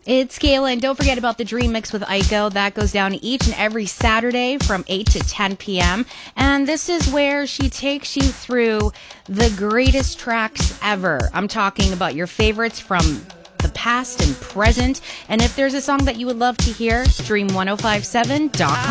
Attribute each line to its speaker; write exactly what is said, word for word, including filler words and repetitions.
Speaker 1: It's Kayla, and don't forget about the Dream Mix with Aiko. That goes down each and every Saturday from eight to ten p.m. And this is where she takes you through the greatest tracks ever. I'm talking about your favorites from the past and present. And if there's a song that you would love to hear, dream ten fifty-seven dot com.